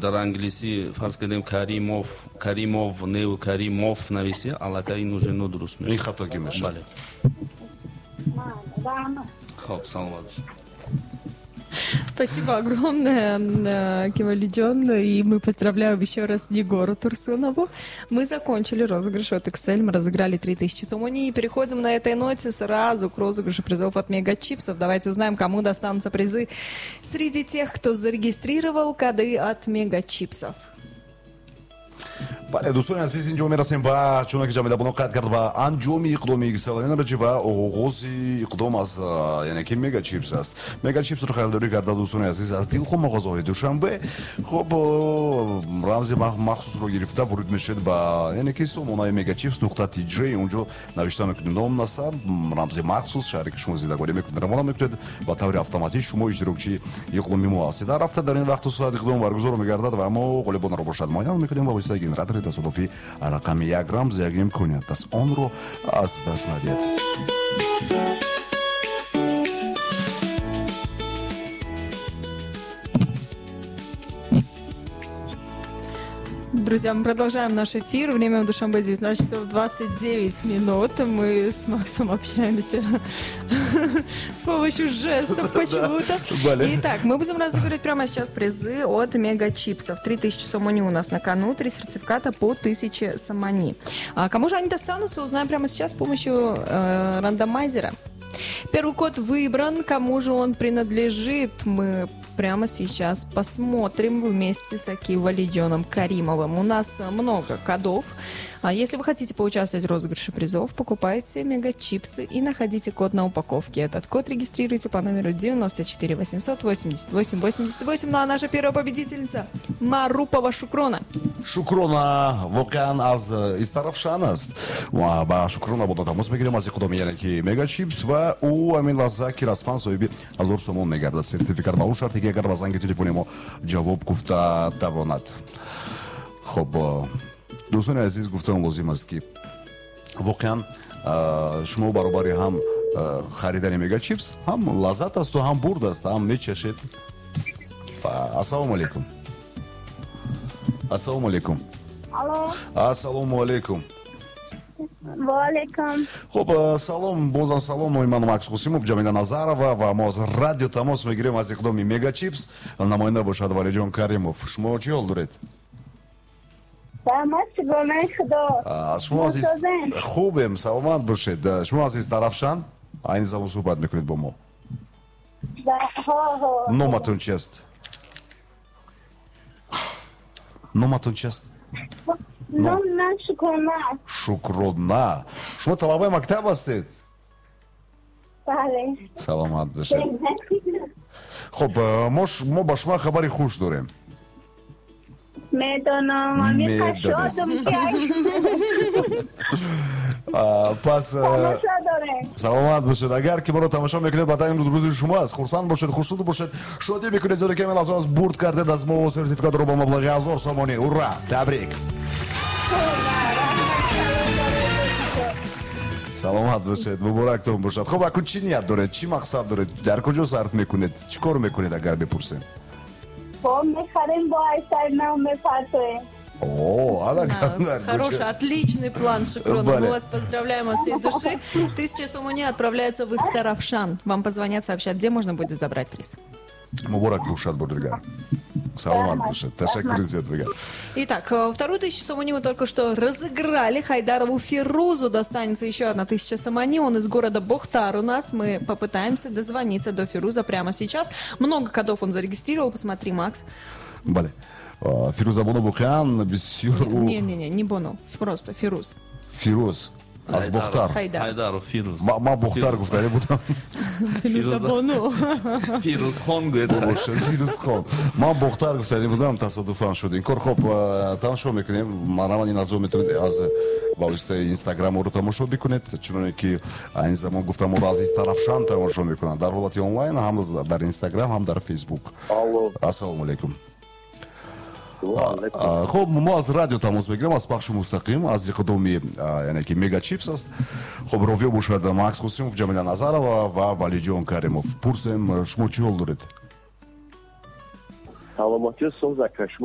дар англиси фарз кардем Каримов неу Каримов нависи, аллака ин уже нодуруст мешавад. ин хатоги мешавад. Бале. Хоп, саломат. Спасибо огромное, Кемалиджон, и мы поздравляем еще раз Егору Турсунову. Мы закончили розыгрыш от Excel, мы разыграли 3000 сомони и переходим на этой ноте сразу к розыгрышу призов от Мегачипсов. Давайте узнаем, кому достанутся призы среди тех, кто зарегистрировал коды от Мегачипсов. бале дӯстони азиз, инҷо мерасем ба чуна ки ҷамъиятбоно қайд кард ба анҷоми иқдоми Ксалинраҷи ва оғози иқдом аз яъне ки Мегачипс аст. Мегачипсро хайрдорӣ карда дӯстони азиз аз дилхо мағозаҳои душанбе хуб рамзи махсусро гирифта ворид мешед ба яъне ки сомонаи Мегачипс .tj онҷо навишта мекунед ном насаб рамзи махсус шаҳре ки шумо зиндагонӣ мекунед равона мекунед ба таври автоматик шумо иштирокчии иқдоми мо ҳастед. дар ҳафта дар ин вақту соат иқдом баргузор мегардад ва мо ғолибонро бошад муайян мекунем ба воситаи генератори тасодуфи рақами 1 рамз 1 имконият аст онро аз даст надиҳед. Друзья, мы продолжаем наш эфир. Время в Душанбе 19 часов 29 минут. Мы с Максом общаемся с помощью жестов почему-то. Итак, мы будем разыгрывать прямо сейчас призы от Мегачипсов. 3000 сомони у нас на кону, 3 сертификата по 1000 сомони. А кому же они достанутся, узнаем прямо сейчас с помощью рандомайзера. Первый код выбран, кому же он принадлежит, мы прямо сейчас посмотрим вместе с Акивалиджоном Каримовым. У нас много кодов. А если вы хотите поучаствовать в розыгрыше призов, покупайте Мегачипсы и находите код на упаковке. Этот код регистрируйте по номеру 94 888 88. Ну а наша первая победительница Марупова Шукрона. Шукрона воқеан аз Истарафшан аст. Ва ба Шукрона бода тамос мегирем аз иқдоми яъне ки Мегачипс ва ӯ ҳамин лаҳза ки расман соҳиби 1000 сомон мегардад сертификат ба он шарте ки агар ба занги телефони мо ҷавоб гуфта тавонад. хоб дӯстони азиз, гуфтан лозим аст ки воқеан шумо баробари ҳам харидари Мегачипс ҳам лаззат асту ҳам бурд аст, ҳам мечашед. Ассалому алайкум. Ассалому алайкум. Алло. Ассалому алайкум. Ва алайкум. Хуб, салом, бозам салом, номи ман Макс Қосимов, Ҷамила Назарова ва мо аз радио тамос мегирем аз иқдоми Мегачипс. Намоянда бошад Валиҷон Каримов. Шумо чӣ ҳол доред? Саломат шугорнаи худо. Шумо азиз хубем, саломат бошед. Шумо азиз Тарафшан айни замон суҳбат мекунед бо мо. Номатон чӣ аст? Номатон чӣ аст? Ном ман Шукрона. Шукрона. Шумо талабаи мактаб ҳастед? Бале. Саломат бошед. Хуб, мо ба шумо хабари хуш дорем. Медонам, ами қашодам пас саломат бошед. агар ки моро тамошо мекунед ба дайм рӯзи шумо аст, хурсанд бошед, хушнуд бошед, шодӣ мекунед, зеро ки ҳамин лаҳза аз бурд кардед аз мо сертификатро ба маблағи 1000 сомонӣ. ура, табрик. саломат бошед, муборактон бошад. хуб, акун чӣ ният доред, чӣ мақсад доред, дар куҷо сарф мекунед, чӣ кор мекунед агар бипурсем? Мехарем бо айсайнам мепартоем. Хороший, отличный план, Шукрона. Мы вас поздравляем от всей души. 1000 сомони отправляется в Истарафшан. Вам позвонят, сообщат, где можно будет забрать приз. Муборак бошад бурдигар. Саломат бошед. Ташаккур зиёд мегӯям. Итак, вторую 1000 сомони мы только что разыграли. Хайдарову Фирузу достанется еще 1000 сомони. Он из города Бухтар у нас. Мы попытаемся дозвониться до Фируза прямо сейчас. Много кодов он зарегистрировал. Посмотри, Макс. Бале. Фируза Боно Бухян бисёр... Не Боно, просто Фируз. Фируз. Аз Бухтар. Хайдаров Фируз. Ма Бухтар гуфтаре будам. Фируза Боно. Фируз хон гӯед. Фируз хон. Ма Бухтар гуфтаре будам, тасодуфан шуд. ин кор хоб тамошо мекунем. Марамани назо метавонед аз ба воситаи Инстаграмро тамошо бикунед, чуноне ки ин замон гуфтам моро аз Тарафшан тамошо мекунанд дар ҳолати онлайн, ҳам дар Инстаграм, ҳам дар Фейсбук. Ассалому алайкум. خب ما از رادیو تماس میگیریم، از پخش مستقیم از اقدامی یعنی که Мегачипс است. خب راویو باشد ماکس قاسمов، جمیلا نظرова و ولیجان کریمов. پرسیم شما چی حال دارید؟ سلامتی صبح زکر.